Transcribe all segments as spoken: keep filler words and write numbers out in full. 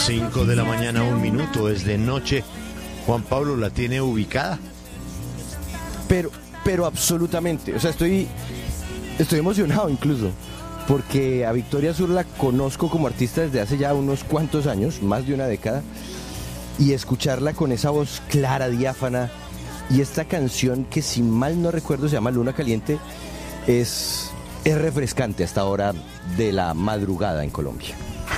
Cinco de la mañana, un minuto, es de noche. Juan Pablo, ¿la tiene ubicada? Pero, pero absolutamente. O sea, estoy, estoy emocionado incluso, porque a Victoria Sur la conozco como artista desde hace ya unos cuantos años, más de una década, y escucharla con esa voz clara, diáfana, y esta canción que, si mal no recuerdo, se llama Luna Caliente, es, es refrescante hasta ahora de la madrugada en Colombia.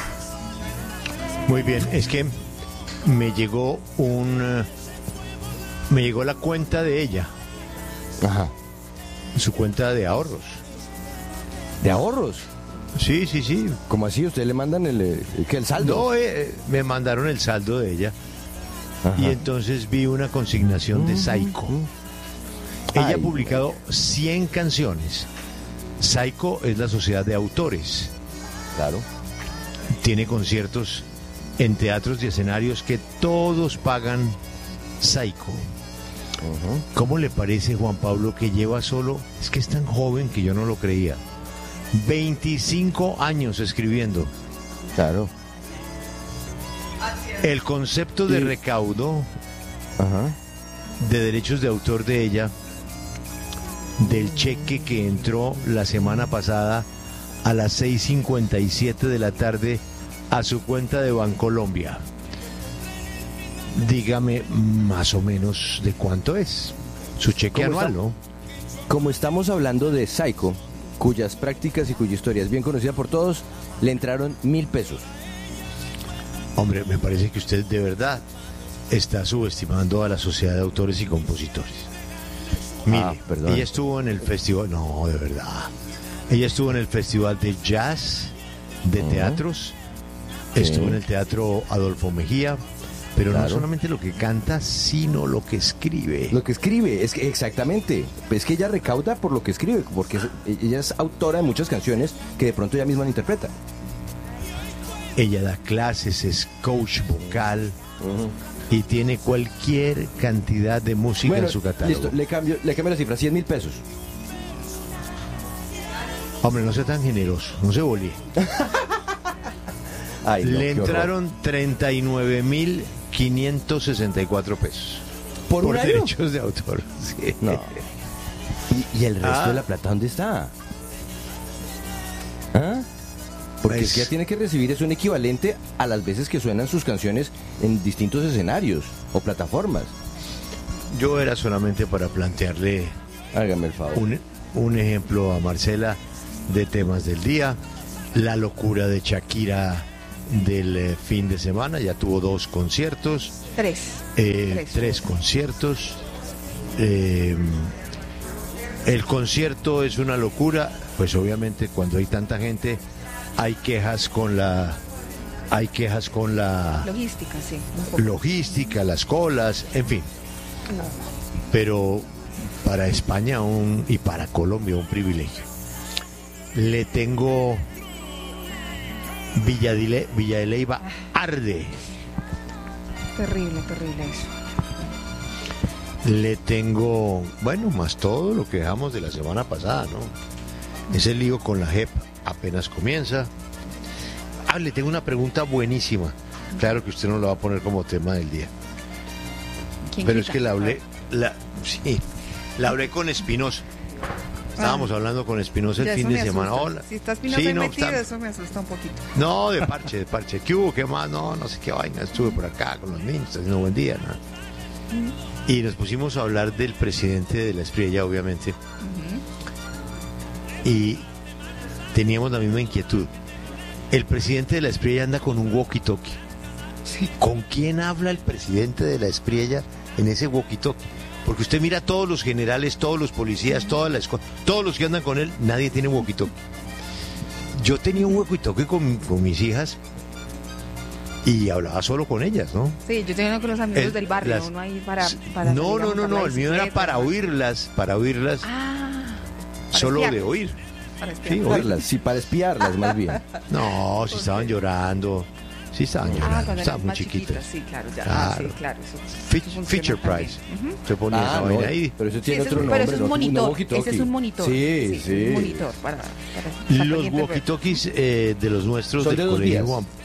Muy bien, es que me llegó un... Me llegó la cuenta de ella. Ajá. Su cuenta de ahorros. ¿De ahorros? Sí, sí, sí. ¿Cómo así? ¿Ustedes le mandan el, el, el saldo? No, eh, me mandaron el saldo de ella. Ajá. Y entonces vi una consignación de Saiko. Ella Ay, ha publicado cien canciones. Saiko es la sociedad de autores. Claro. Tiene conciertos en teatros y escenarios que todos pagan Saiko. Uh-huh. ¿Cómo le parece, Juan Pablo, que lleva solo, es que es tan joven que yo no lo creía, veinticinco años escribiendo? Claro. El concepto de Y- recaudo Ajá. de derechos de autor de ella, del cheque que entró la semana pasada a las seis cincuenta y siete de la tarde a su cuenta de Bancolombia. Dígame más o menos de cuánto es su cheque ¿Cómo anual, está? ¿no? Como estamos hablando de Saiko, cuyas prácticas y cuya historia es bien conocida por todos, le entraron mil pesos. Hombre, me parece que usted de verdad está subestimando a la sociedad de autores y compositores. Mire, Ah, perdón. ella estuvo en el festival, no, de verdad. Ella estuvo en el festival de jazz, de Ujú. teatros, Sí. estuvo en el teatro Adolfo Mejía, pero no Claro. solamente lo que canta, sino lo que escribe. Lo que escribe, es que exactamente, es que ella recauda por lo que escribe, porque es- ella es autora de muchas canciones que de pronto ella misma no interpreta. Ella da clases, es coach vocal y tiene cualquier cantidad de música Bueno, en su catálogo. listo, le cambio, le cambio la cifra, cien mil pesos. Hombre, no sea tan generoso, no se volvíe. Ay, no, Le qué horror. entraron treinta y nueve mil quinientos sesenta y cuatro pesos ¿Por un año? derechos de autor. Sí. No. ¿Y, y el resto Ah. de la plata dónde está? ¿Ah? Porque Pues- es que ella tiene que recibir es un equivalente a las veces que suenan sus canciones en distintos escenarios o plataformas. Yo era solamente para plantearle Hágame el favor. un, un ejemplo a Marcela de temas del día. La locura de Shakira del eh, fin de semana, ya tuvo dos conciertos, Tres. eh, Tres. tres conciertos. Eh, el concierto es una locura, pues obviamente cuando hay tanta gente hay quejas con la hay quejas con la Logística, sí. Un poco. logística, las colas, en fin. No. Pero para España un, y para Colombia un privilegio. Le tengo Villa de Le- Villa de Leyva arde. Terrible, terrible eso. Le tengo, bueno, más todo lo que dejamos de la semana pasada, ¿no? Ese lío con la J E P apenas comienza. Ah, le tengo una pregunta buenísima. Claro que usted no lo va a poner como tema del día. ¿Quién Pero es quita? que la hablé, la, sí, la hablé con Espinosa. Estábamos Ah. hablando con Espinosa el Ya, fin eso de me semana. asusta. Hola. Si está Espinosa Sí, no, metido, está- eso me asusta un poquito. No, de parche, de parche. ¿Qué hubo? ¿Qué más? No, no sé qué vaina. Estuve por acá con los niños, está haciendo buen día, ¿no? Y nos pusimos a hablar del presidente de la Espriella, obviamente. Y teníamos la misma inquietud. El presidente de la Espriella anda con un walkie-talkie. ¿Con quién habla el presidente de la Espriella en ese walkie-talkie? Porque usted mira a todos los generales, todos los policías, todas las, escu- todos los que andan con él, nadie tiene walkie-talkie. Yo tenía un walkie-talkie con, con mis hijas y hablaba solo con ellas, ¿no? Sí, yo tengo uno con los amigos El- del barrio, las- uno ahí para... para no, salir a no, no, montar no, la el mío era bicicleta, para ¿no? oírlas, para oírlas, Ah, para solo de espiar, oír. para espiar. Sí, oír. Espiarlas, sí, para espiarlas más bien. No, si estaban llorando, sí estaban Ah, llorando, cuando estaban eran muy más chiquitas. chiquitas, sí, claro, ya. Ah, Claro. sí, claro. Eso, Fe- eso funciona feature también. price. Ujú. Se ponía esa Ah, vaina no, ahí. pero eso Sí, tiene ese es otro un- nombre. pero eso es un ¿no? monitor, walkie-talkie. ese es un monitor. Sí, sí. Un monitor para... para Los para que- walkie-talkies eh, de los nuestros Son del de dos colegio vías. Juan,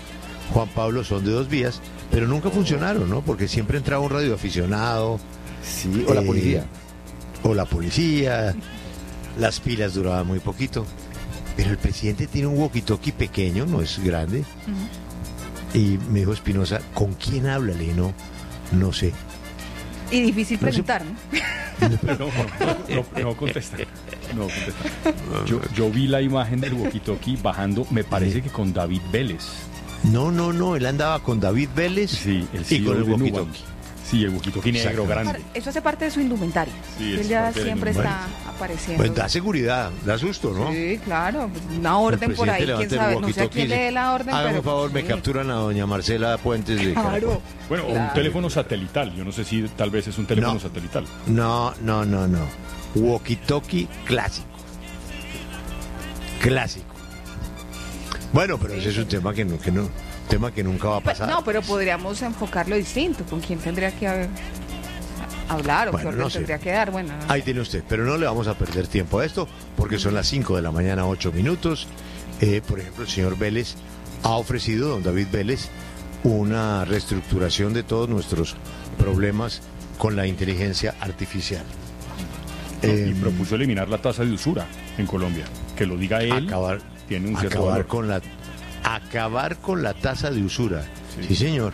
Juan Pablo son de dos vías, pero nunca funcionaron, ¿no? Porque siempre entraba un radioaficionado. Sí, o la eh, policía. O la policía. Las pilas duraban muy poquito. Pero el presidente tiene un walkie-talkie pequeño, no es grande. Uh-huh. Y me dijo Espinosa, ¿con quién habla? Le dije, no, no sé. Y difícil No sé- preguntar, ¿no? No, no, no, no contesta. No contesta. Yo, yo vi la imagen del walkie-talkie bajando, me parece que con David Vélez. No, no, no, él andaba con David Vélez Sí, el y C E O con el de Nubank. walkie-talkie. Sí, el walkie-talkie negro Exacto. grande. Eso hace parte de su indumentaria. Sí, es Él ya parte de la siempre indumentaria. está apareciendo. Pues da seguridad, da susto, ¿no? Sí, claro. pues, Una orden por ahí, quién sabe. No sé a quién le dé la orden, Hágame pero... un favor, me sí. capturan a doña Marcela Puentes de Claro. Caracol. Bueno, o un Claro. teléfono satelital. Yo no sé si tal vez es un teléfono No. satelital. No, no, no, no. Walkie-talkie clásico. Clásico. Bueno, pero ese es un tema que no, que no, tema que nunca va a Pues, pasar. no, pero podríamos enfocarlo distinto. ¿Con quién tendría que haber- hablar o Bueno, qué no orden sé. tendría que dar? Bueno, no. Ahí tiene usted, pero no le vamos a perder tiempo a esto, porque son las cinco de la mañana, ocho minutos. Eh, por ejemplo, el señor Vélez ha ofrecido, don David Vélez, una reestructuración de todos nuestros problemas con la inteligencia artificial. ¿no? Eh, y propuso eliminar la tasa de usura en Colombia. Que lo diga él, acabar, tiene un cierto acabar valor. con la acabar con la tasa de usura. Sí. Sí, señor.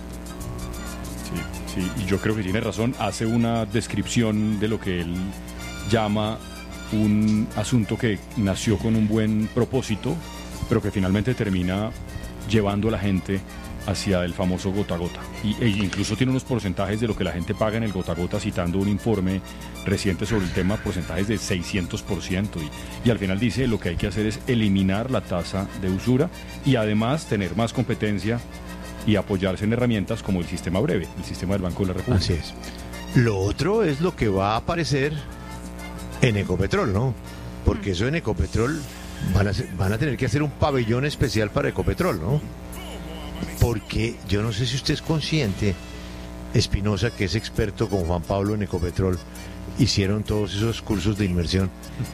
Sí, sí, y yo creo que tiene razón. Hace una descripción de lo que él llama un asunto que nació con un buen propósito, pero que finalmente termina llevando a la gente hacia el famoso gota a gota. Y, e incluso tiene unos porcentajes de lo que la gente paga en el gota a gota, citando un informe reciente sobre el tema, porcentajes de seiscientos por ciento. Y, y al final dice, lo que hay que hacer es eliminar la tasa de usura y además tener más competencia y apoyarse en herramientas como el sistema breve, el sistema del Banco de la República. Así es. Lo otro es lo que va a aparecer en Ecopetrol, ¿no? Porque eso en Ecopetrol van a, hacer- van a tener que hacer un pabellón especial para Ecopetrol, ¿no? Porque yo no sé si usted es consciente, Espinosa, que es experto con Juan Pablo en Ecopetrol, hicieron todos esos cursos de inmersión,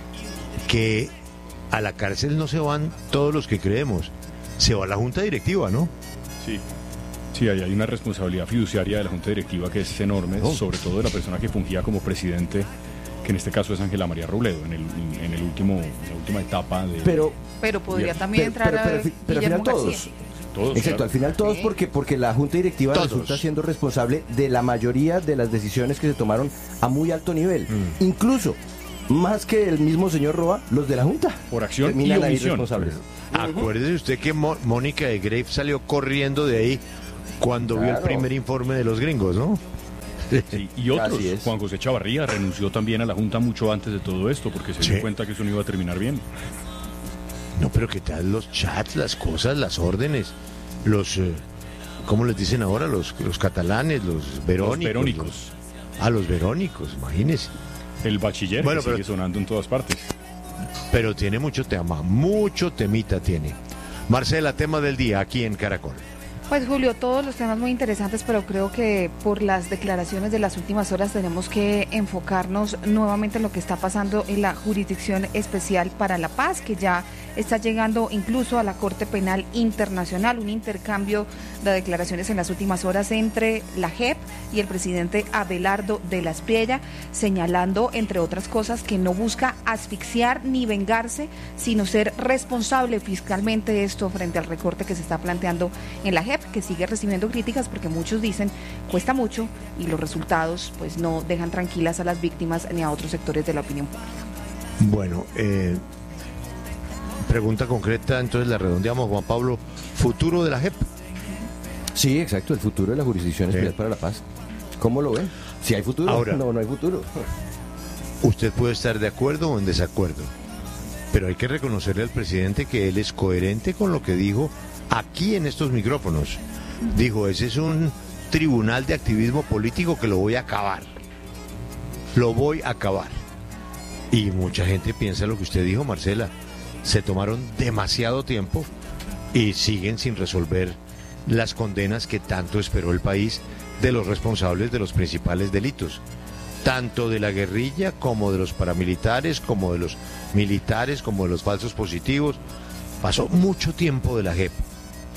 que a la cárcel no se van todos los que creemos, se va la junta directiva, ¿no? Sí, sí, ahí hay una responsabilidad fiduciaria de la Junta Directiva que es enorme, Oh. sobre todo de la persona que fungía como presidente, que en este caso es Ángela María Robledo, en el, en el último, en la última etapa de Pero, Pero podría Bien. también pero, entrar pero, pero, a fi- pero al Guillermo final todos. García. todos. Exacto, claro. al final todos Sí. porque porque la Junta Directiva Todos. resulta siendo responsable de la mayoría de las decisiones que se tomaron a muy alto nivel. Mm. Incluso, más que el mismo señor Roa, los de la Junta. Por acción y terminan ahí omisión. responsables. Acuérdese usted que Mo- Mónica de Grave salió corriendo de ahí cuando vio el Claro. primer informe de los gringos, ¿no? Sí, y otros, Así es. Juan José Chavarría renunció también a la Junta mucho antes de todo esto, porque se Sí. dio cuenta que eso no iba a terminar bien. No, pero ¿qué tal los chats, las cosas, las órdenes? Los, eh, ¿cómo les dicen ahora? Los, los catalanes, los verónicos. Los verónicos. los- ah, los verónicos, imagínese. El bachiller Bueno, que pero- sigue sonando en todas partes. Pero tiene mucho tema, mucho temita tiene. Marcela, tema del día aquí en Caracol. Pues Julio, todos los temas muy interesantes, pero creo que por las declaraciones de las últimas horas tenemos que enfocarnos nuevamente en lo que está pasando en la Jurisdicción Especial para la Paz, que ya está llegando incluso a la Corte Penal Internacional, un intercambio de declaraciones en las últimas horas entre la J E P y el presidente Abelardo de la Espriella, señalando, entre otras cosas, que no busca asfixiar ni vengarse, sino ser responsable fiscalmente de esto frente al recorte que se está planteando en la J E P, que sigue recibiendo críticas porque muchos dicen cuesta mucho y los resultados pues no dejan tranquilas a las víctimas ni a otros sectores de la opinión pública. Bueno, eh, pregunta concreta, entonces la redondeamos, Juan Pablo. ¿Futuro de la J E P? Sí, exacto, el futuro de la Jurisdicción Sí. Especial para la Paz. ¿Cómo lo ven? Si hay futuro, Ahora. no, no hay futuro. Usted puede estar de acuerdo o en desacuerdo, pero hay que reconocerle al presidente que él es coherente con lo que dijo aquí en estos micrófonos. Dijo, ese es un tribunal de activismo político que lo voy a acabar. Lo voy a acabar. Y mucha gente piensa lo que usted dijo, Marcela. Se tomaron demasiado tiempo y siguen sin resolver las condenas que tanto esperó el país de los responsables de los principales delitos, tanto de la guerrilla como de los paramilitares, como de los militares, como de los falsos positivos. Pasó mucho tiempo de la J E P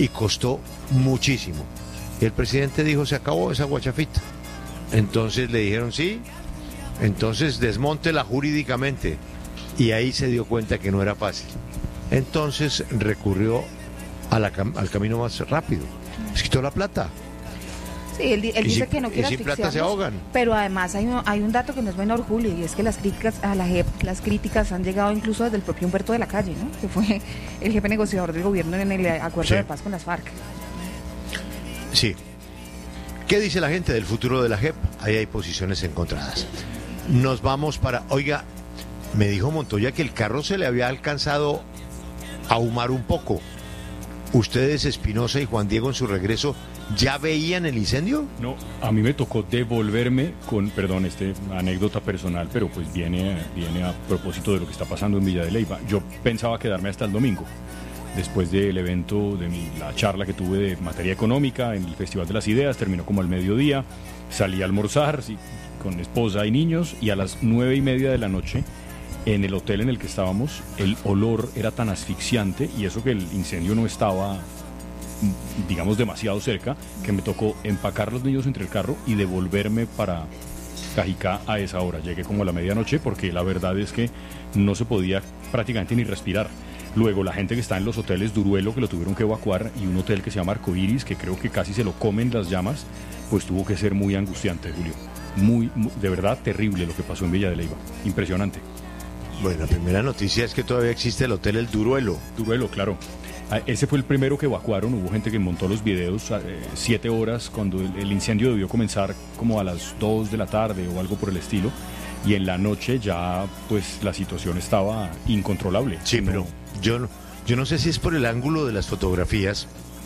y costó muchísimo. Y el presidente dijo, se acabó esa guachafita. Entonces le dijeron, sí, entonces desmóntela jurídicamente. Y ahí se dio cuenta que no era fácil. Entonces recurrió a la, al camino más rápido. Les quitó la plata. Sí, él, él dice si, que no quiere y sin plata se ahogan. Pero además hay un, hay un dato que no es menor, Julio, y es que las críticas a la J E P, las críticas han llegado incluso desde el propio Humberto de la Calle, ¿no? Que fue el jefe negociador del gobierno en el acuerdo sí. de paz con las FARC. Sí. ¿Qué dice la gente del futuro de la J E P? Ahí hay posiciones encontradas. Nos vamos para... Oiga, me dijo Montoya que el carro se le había alcanzado a ahumar un poco. ¿Ustedes, Espinosa y Juan Diego, en su regreso, ya veían el incendio? No, a mí me tocó devolverme con, perdón, este anécdota personal, pero pues viene, viene a propósito de lo que está pasando en Villa de Leyva. Yo pensaba quedarme hasta el domingo, después del evento, de mi, la charla que tuve de materia económica en el Festival de las Ideas, terminó como al mediodía, salí a almorzar sí, con esposa y niños, y a las nueve y media de la noche, en el hotel en el que estábamos, el olor era tan asfixiante, y eso que el incendio no estaba, digamos, demasiado cerca, que me tocó empacar los niños entre el carro y devolverme para Cajicá a esa hora. Llegué como a la medianoche porque la verdad es que no se podía prácticamente ni respirar. Luego la gente que está en los hoteles Duruelo, que lo tuvieron que evacuar, y un hotel que se llama Arcoiris, que creo que casi se lo comen las llamas, pues tuvo que ser muy angustiante, Julio. Muy, muy de verdad terrible lo que pasó en Villa de Leyva. Impresionante. Bueno, la primera noticia es que todavía existe el hotel El Duruelo. Duruelo, claro. Ese fue el primero que evacuaron. Hubo gente que montó los videos eh, siete horas cuando el, el incendio debió comenzar como a las dos de la tarde o algo por el estilo. Y en la noche ya pues la situación estaba incontrolable. Sí, no... pero yo no, yo no sé si es por el ángulo de las fotografías,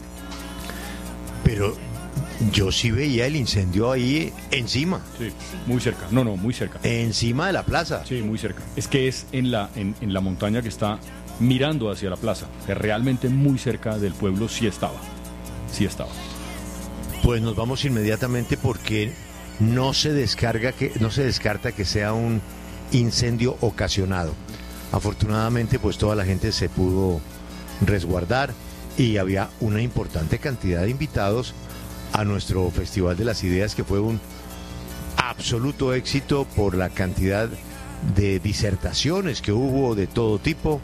pero yo sí veía el incendio ahí encima. Sí, muy cerca. No, no, muy cerca. Encima de la plaza. Sí, muy cerca. Es que es en la, en, en la montaña que está mirando hacia la plaza, que realmente muy cerca del pueblo sí estaba. Sí estaba. Pues nos vamos inmediatamente porque no se descarga que, no se descarta que sea un incendio ocasionado. Afortunadamente, pues toda la gente se pudo resguardar y había una importante cantidad de invitados a nuestro Festival de las Ideas, que fue un absoluto éxito por la cantidad de disertaciones que hubo de todo tipo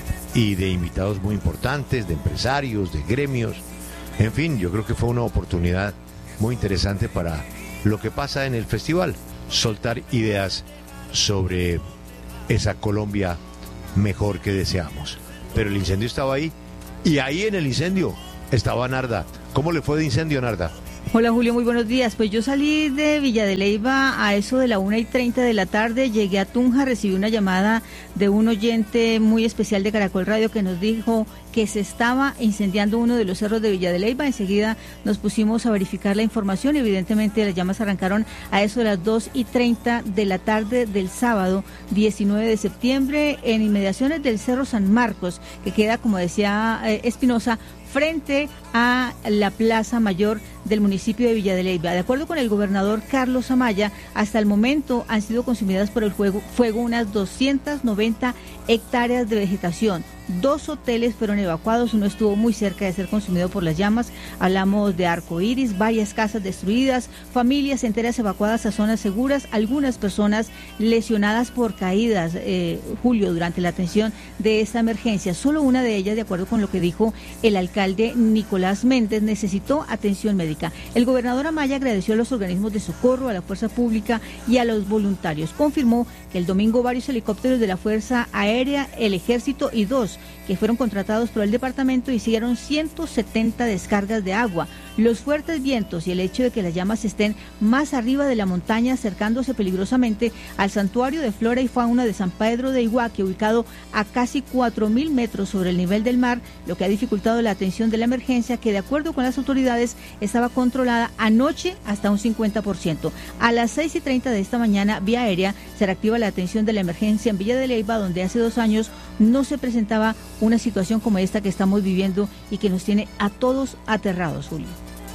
y de invitados muy importantes, de empresarios, de gremios. En fin, yo creo que fue una oportunidad muy interesante para lo que pasa en el festival, soltar ideas sobre esa Colombia mejor que deseamos. Pero el incendio estaba ahí, y ahí en el incendio estaba Narda. ¿Cómo le fue de incendio, Narda? Hola Julio, muy buenos días. Pues yo salí de Villa de Leyva a eso de la una y treinta de la tarde, llegué a Tunja, recibí una llamada de un oyente muy especial de Caracol Radio que nos dijo que se estaba incendiando uno de los cerros de Villa de Leyva. Enseguida nos pusimos a verificar la información y evidentemente las llamas arrancaron a eso de las dos y treinta de la tarde del sábado diecinueve de septiembre en inmediaciones del Cerro San Marcos, que queda, como decía eh, Espinosa, frente a la Plaza Mayor del municipio de Villa de Leyva. De acuerdo con el gobernador Carlos Amaya, hasta el momento han sido consumidas por el fuego, fuego unas doscientas noventa hectáreas de vegetación. Dos hoteles fueron evacuados, uno estuvo muy cerca de ser consumido por las llamas. Hablamos de Arcoiris, varias casas destruidas, familias enteras evacuadas a zonas seguras, algunas personas lesionadas por caídas, eh, Julio, durante la atención de esta emergencia. Solo una de ellas, de acuerdo con lo que dijo el alcalde Nicolás Méndez, necesitó atención médica. El gobernador Amaya agradeció a los organismos de socorro, a la fuerza pública y a los voluntarios. Confirmó que el domingo varios helicópteros de la Fuerza Aérea, el Ejército y dos que fueron contratados por el departamento hicieron ciento setenta descargas de agua. Los fuertes vientos y el hecho de que las llamas estén más arriba de la montaña, acercándose peligrosamente al santuario de flora y fauna de San Pedro de Iguaque, ubicado a casi cuatro mil metros sobre el nivel del mar, lo que ha dificultado la atención de la emergencia, que de acuerdo con las autoridades estaba controlada anoche hasta un cincuenta por ciento. A las seis y treinta de esta mañana, vía aérea, se reactiva la atención de la emergencia en Villa de Leyva, donde hace dos años no se presentaba una situación como esta que estamos viviendo y que nos tiene a todos aterrados, Julio.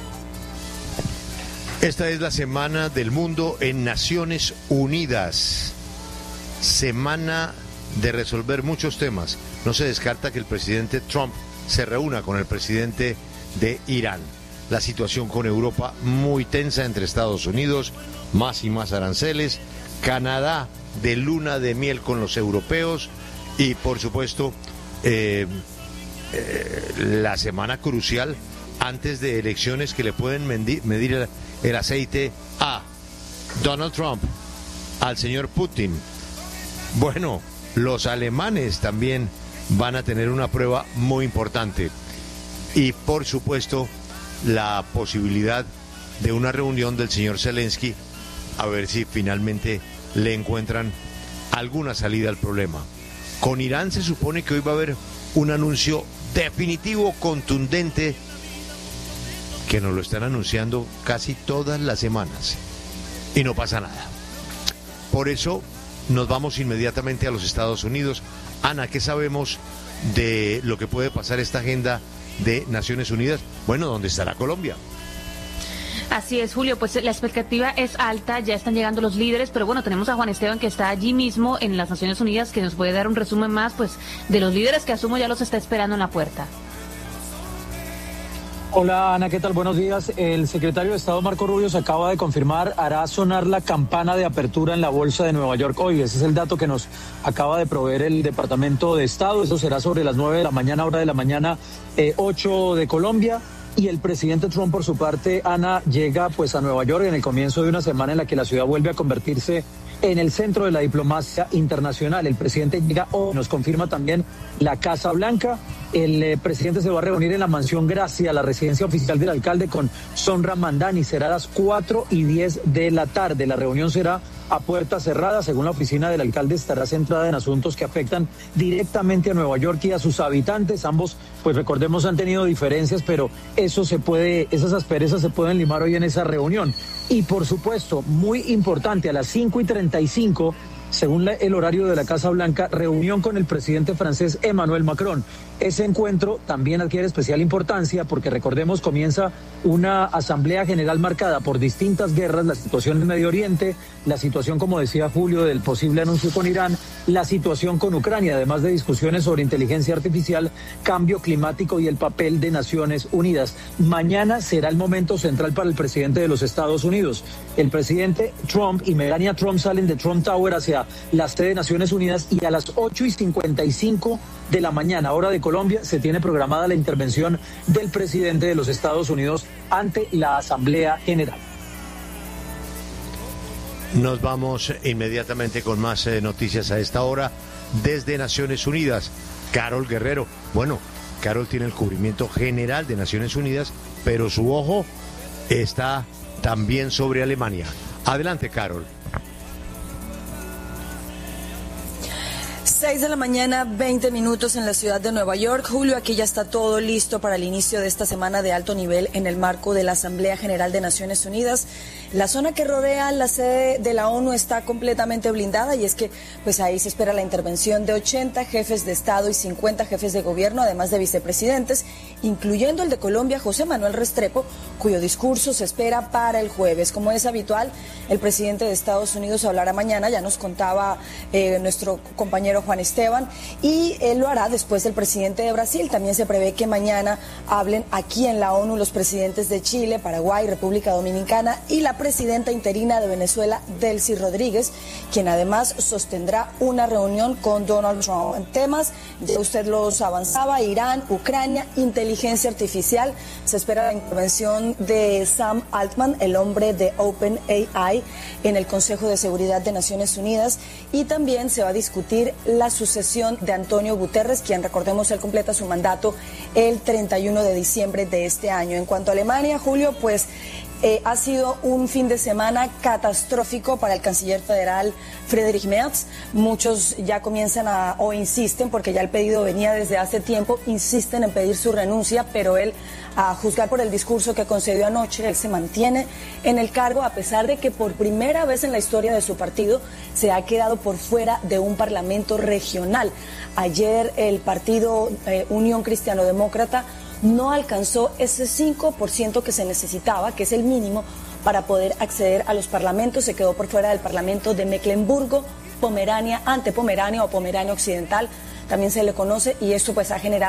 Esta es la Semana del Mundo en Naciones Unidas. Semana de resolver muchos temas. No se descarta que el presidente Trump se reúna con el presidente de Irán. La situación con Europa muy tensa entre Estados Unidos, más y más aranceles, Canadá de luna de miel con los europeos y por supuesto eh, eh, la semana crucial antes de elecciones que le pueden medir, medir el, el aceite a Donald Trump, al señor Putin. Bueno, los alemanes también van a tener una prueba muy importante y por supuesto la posibilidad de una reunión del señor Zelensky a ver si finalmente le encuentran alguna salida al problema. Con Irán se supone que hoy va a haber un anuncio definitivo, contundente, que nos lo están anunciando casi todas las semanas y no pasa nada. Por eso nos vamos inmediatamente a los Estados Unidos. Ana, ¿qué sabemos de lo que puede pasar esta agenda de Naciones Unidas? Bueno, ¿dónde estará Colombia? Así es, Julio, pues la expectativa es alta, ya están llegando los líderes, pero bueno, tenemos a Juan Esteban que está allí mismo en las Naciones Unidas, que nos puede dar un resumen más pues de los líderes que asumo ya los está esperando en la puerta. Hola Ana, ¿qué tal? Buenos días. El secretario de Estado Marco Rubio se acaba de confirmar, hará sonar la campana de apertura en la Bolsa de Nueva York hoy. Ese es el dato que nos acaba de proveer el Departamento de Estado. Eso será sobre las nueve de la mañana, hora de la mañana, eh, ocho de Colombia. Y el presidente Trump, por su parte, Ana, llega pues a Nueva York en el comienzo de una semana en la que la ciudad vuelve a convertirse en el centro de la diplomacia internacional. El presidente llega hoy, nos confirma también la Casa Blanca. El eh, presidente se va a reunir en la Mansión Gracia, la residencia oficial del alcalde, con Son Ramandani. Será a las cuatro y diez de la tarde. La reunión será a puerta cerrada. Según la oficina del alcalde, estará centrada en asuntos que afectan directamente a Nueva York y a sus habitantes. Ambos, pues recordemos, han tenido diferencias, pero eso se puede, esas asperezas se pueden limar hoy en esa reunión. Y por supuesto, muy importante, a las cinco y treinta y cinco, según la, el horario de la Casa Blanca, reunión con el presidente francés Emmanuel Macron. Ese encuentro también adquiere especial importancia porque, recordemos, comienza una asamblea general marcada por distintas guerras, la situación en Medio Oriente, la situación, como decía Julio, del posible anuncio con Irán, la situación con Ucrania, además de discusiones sobre inteligencia artificial, cambio climático y el papel de Naciones Unidas. Mañana será el momento central para el presidente de los Estados Unidos. El presidente Trump y Melania Trump salen de Trump Tower hacia la sede de Naciones Unidas y a las ocho y cincuenta y cinco de la mañana, hora de Colombia, se tiene programada la intervención del presidente de los Estados Unidos ante la Asamblea General. Nos vamos inmediatamente con más eh, noticias a esta hora desde Naciones Unidas. Carol Guerrero. Bueno, Carol tiene el cubrimiento general de Naciones Unidas, pero su ojo está también sobre Alemania. Adelante, Carol. seis de la mañana, veinte minutos en la ciudad de Nueva York. Julio, aquí ya está todo listo para el inicio de esta semana de alto nivel en el marco de la Asamblea General de Naciones Unidas. La zona que rodea la sede de la ONU está completamente blindada y es que pues ahí se espera la intervención de ochenta jefes de Estado y cincuenta jefes de gobierno, además de vicepresidentes, incluyendo el de Colombia, José Manuel Restrepo, cuyo discurso se espera para el jueves. Como es habitual, el presidente de Estados Unidos hablará mañana, ya nos contaba eh, nuestro compañero Juan Esteban, y él lo hará después del presidente de Brasil. También se prevé que mañana hablen aquí en la ONU los presidentes de Chile, Paraguay, República Dominicana y la presidenta interina de Venezuela, Delcy Rodríguez, quien además sostendrá una reunión con Donald Trump. En temas, ya usted los avanzaba, Irán, Ucrania, inteligencia artificial. Se espera la intervención de Sam Altman, el hombre de OpenAI, en el Consejo de Seguridad de Naciones Unidas, y también se va a discutir la sucesión de Antonio Guterres, quien, recordemos, él completa su mandato el treinta y uno de diciembre de este año. En cuanto a Alemania, Julio, pues Eh, ha sido un fin de semana catastrófico para el canciller federal Friedrich Merz. Muchos ya comienzan a, o insisten, porque ya el pedido venía desde hace tiempo, insisten en pedir su renuncia, pero él, a juzgar por el discurso que concedió anoche, él se mantiene en el cargo, a pesar de que por primera vez en la historia de su partido se ha quedado por fuera de un parlamento regional. Ayer el partido eh, Unión Cristiano Demócrata no alcanzó ese cinco por ciento que se necesitaba, que es el mínimo para poder acceder a los parlamentos. Se quedó por fuera del parlamento de Mecklemburgo, Pomerania, ante Pomerania o Pomerania Occidental, también se le conoce, y esto pues ha generado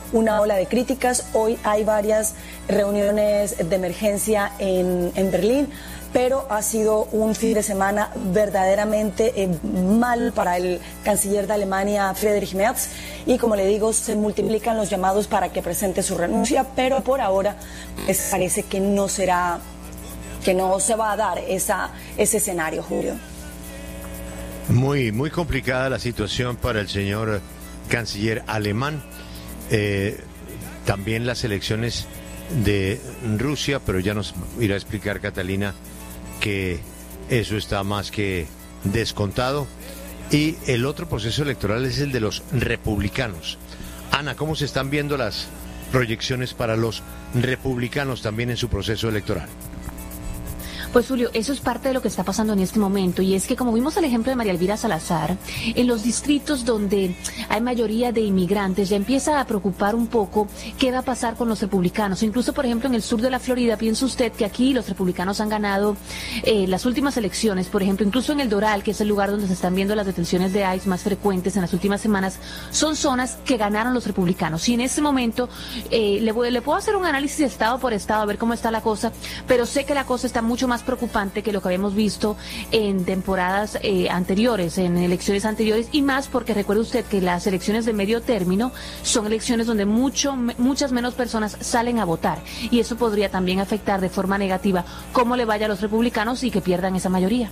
una ola de críticas. Hoy hay varias reuniones de emergencia en, en Berlín, pero ha sido un fin de semana verdaderamente eh, mal para el canciller de Alemania, Friedrich Merz, y como le digo, se multiplican los llamados para que presente su renuncia, pero por ahora pues, parece que no será, que no se va a dar esa, ese escenario, Julio. Muy, muy complicada la situación para el señor canciller alemán. Eh, también las elecciones de Rusia, pero ya nos irá a explicar Catalina que eso está más que descontado. Y el otro proceso electoral es el de los republicanos. Ana, ¿cómo se están viendo las proyecciones para los republicanos también en su proceso electoral? Pues Julio, eso es parte de lo que está pasando en este momento, y es que como vimos el ejemplo de María Elvira Salazar, en los distritos donde hay mayoría de inmigrantes ya empieza a preocupar un poco qué va a pasar con los republicanos. Incluso, por ejemplo, en el sur de la Florida, piensa usted que aquí los republicanos han ganado eh, las últimas elecciones, por ejemplo, incluso en el Doral, que es el lugar donde se están viendo las detenciones de ICE más frecuentes en las últimas semanas, son zonas que ganaron los republicanos. Y en este momento eh, le, voy, le puedo hacer un análisis estado por estado a ver cómo está la cosa, pero sé que la cosa está mucho más preocupante que lo que habíamos visto en temporadas eh, anteriores, en elecciones anteriores, y más porque recuerde usted que las elecciones de medio término son elecciones donde mucho, muchas menos personas salen a votar, y eso podría también afectar de forma negativa cómo le vaya a los republicanos y que pierdan esa mayoría.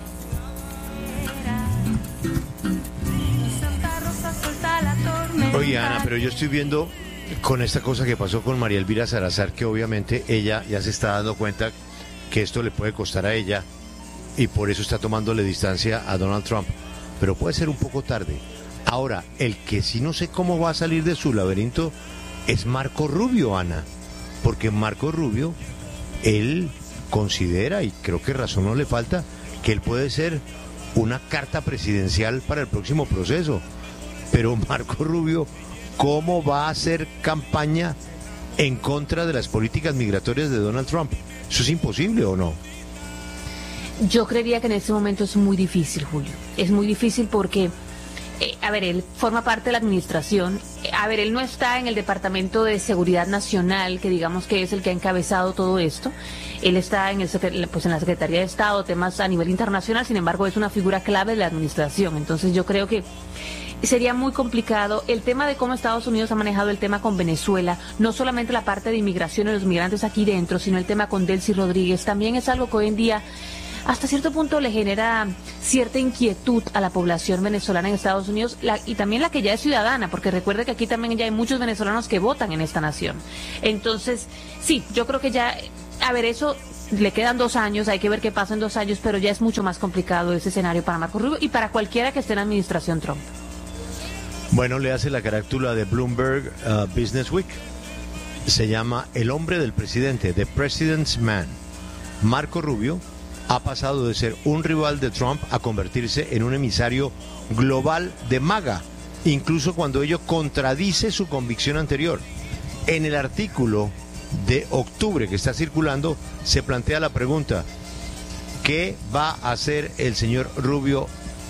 Oye, Ana, pero yo estoy viendo con esta cosa que pasó con María Elvira Salazar, que obviamente ella ya se está dando cuenta que esto le puede costar a ella y por eso está tomándole distancia a Donald Trump, pero puede ser un poco tarde. Ahora, el que sí no sé cómo va a salir de su laberinto es Marco Rubio, Ana, porque Marco Rubio, él considera, y creo que razón no le falta, que él puede ser una carta presidencial para el próximo proceso, pero Marco Rubio, ¿cómo va a hacer campaña en contra de las políticas migratorias de Donald Trump? ¿Eso es imposible o no? Yo creería que en este momento es muy difícil, Julio. Es muy difícil porque, eh, a ver, él forma parte de la administración. Eh, a ver, él no está en el Departamento de Seguridad Nacional, que digamos que es el que ha encabezado todo esto. Él está en, el, pues en la Secretaría de Estado, temas a nivel internacional, sin embargo es una figura clave de la administración. Entonces yo creo que sería muy complicado el tema de cómo Estados Unidos ha manejado el tema con Venezuela, no solamente la parte de inmigración y los migrantes aquí dentro, sino el tema con Delcy Rodríguez. También es algo que hoy en día hasta cierto punto le genera cierta inquietud a la población venezolana en Estados Unidos, la, y también la que ya es ciudadana, porque recuerde que aquí también ya hay muchos venezolanos que votan en esta nación. Entonces, sí, yo creo que ya, a ver, eso le quedan dos años, hay que ver qué pasa en dos años, pero ya es mucho más complicado ese escenario para Marco Rubio y para cualquiera que esté en la administración Trump. Bueno, le hace la carátula de Bloomberg uh, Business Week. Se llama El hombre del presidente, The President's Man. Marco Rubio ha pasado de ser un rival de Trump a convertirse en un emisario global de MAGA, incluso cuando ello contradice su convicción anterior. En el artículo de octubre que está circulando se plantea la pregunta: ¿qué va a hacer el señor Rubio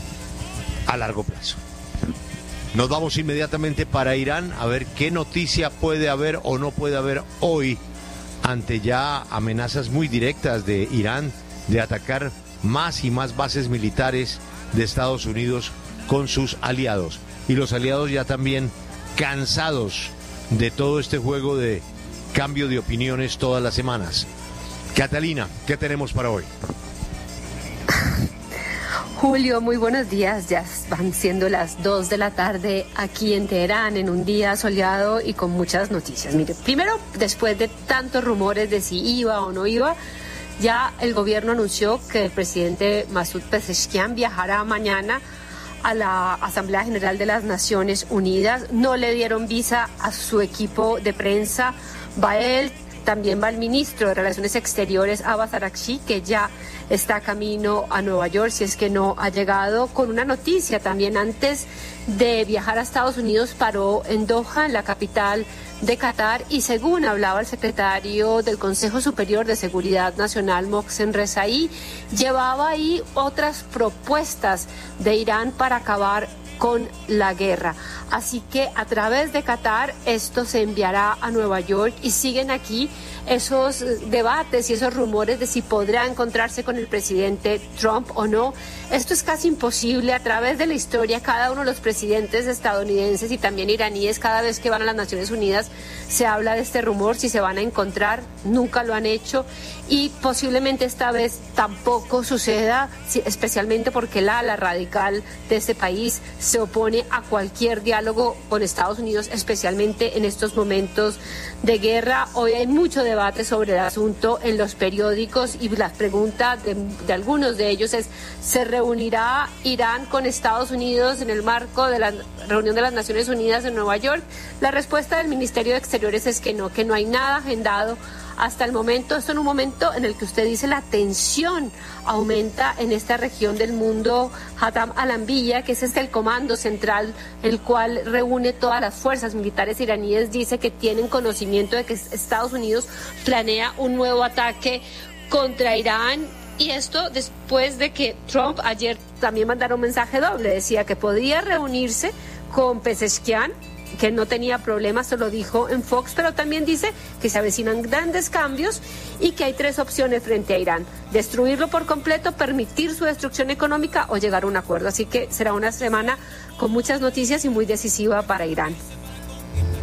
a largo plazo? Nos vamos inmediatamente para Irán a ver qué noticia puede haber o no puede haber hoy ante ya amenazas muy directas de Irán de atacar más y más bases militares de Estados Unidos con sus aliados. Y los aliados ya también cansados de todo este juego de cambio de opiniones todas las semanas. Catalina, ¿qué tenemos para hoy? Julio, muy buenos días. Ya van siendo las dos de la tarde aquí en Teherán, en un día soleado y con muchas noticias. Mire, primero, después de tantos rumores de si iba o no iba, ya el gobierno anunció que el presidente Masoud Pezeshkian viajará mañana a la Asamblea General de las Naciones Unidas. No le dieron visa a su equipo de prensa. Va él, también va el ministro de Relaciones Exteriores, Abbas Araghchi, que ya está camino a Nueva York, si es que no ha llegado, con una noticia también. Antes de viajar a Estados Unidos paró en Doha, en la capital de Qatar, y según hablaba el secretario del Consejo Superior de Seguridad Nacional, Mohsen Rezaei, llevaba ahí otras propuestas de Irán para acabar con la guerra. Así que a través de Qatar esto se enviará a Nueva York y siguen aquí esos debates y esos rumores de si podrá encontrarse con el presidente Trump o no. Esto es casi imposible. A través de la historia, cada uno de los presidentes estadounidenses y también iraníes, cada vez que van a las Naciones Unidas, se habla de este rumor, si se van a encontrar. Nunca lo han hecho y posiblemente esta vez tampoco suceda, especialmente porque el ala radical de este país se opone a cualquier diálogo con Estados Unidos, especialmente en estos momentos de guerra. Hoy hay mucho debate sobre el asunto en los periódicos y la pregunta de, de algunos de ellos es: ¿se reunirá Irán con Estados Unidos en el marco de la reunión de las Naciones Unidas en Nueva York? La respuesta del Ministerio de Exteriores es que no, que no hay nada agendado hasta el momento. Esto en un momento en el que usted dice la tensión aumenta en esta región del mundo. Hatam al-Anbiya, que es este el comando central, el cual reúne todas las fuerzas militares iraníes, dice que tienen conocimiento de que Estados Unidos planea un nuevo ataque contra Irán. Y esto después de que Trump ayer también mandara un mensaje doble, decía que podía reunirse con Pezeshkian, que no tenía problemas, se lo dijo en Fox, pero también dice que se avecinan grandes cambios y que hay tres opciones frente a Irán: destruirlo por completo, permitir su destrucción económica o llegar a un acuerdo. Así que será una semana con muchas noticias y muy decisiva para Irán.